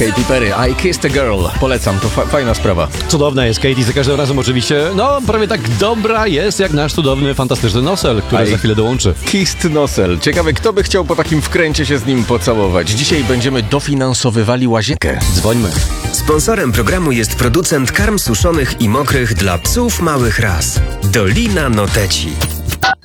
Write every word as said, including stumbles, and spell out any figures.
Katy Perry, I Kissed a Girl. Polecam, to fa- fajna sprawa. Cudowna jest Katy, za każdym razem oczywiście, no prawie tak dobra jest jak nasz cudowny, fantastyczny Nosel, który I za chwilę dołączy. Kissed Nosel. Ciekawe, kto by chciał po takim wkręcie się z nim pocałować. Dzisiaj będziemy dofinansowywali łazienkę. Dzwońmy. Sponsorem programu jest producent karm suszonych i mokrych dla psów małych ras. Dolina Noteci.